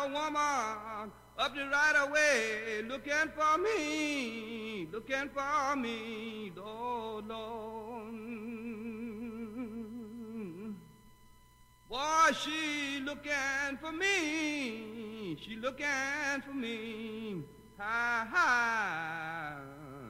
woman up the right away, looking for me, Lord, Lord. Boy, she looking for me, ha, ha.